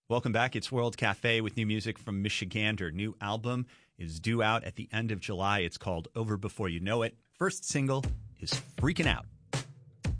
Welcome back. It's World Cafe with new music from Michigander. New album is due out at the end of July. It's called Over Before You Know It. First single is Freaking Out.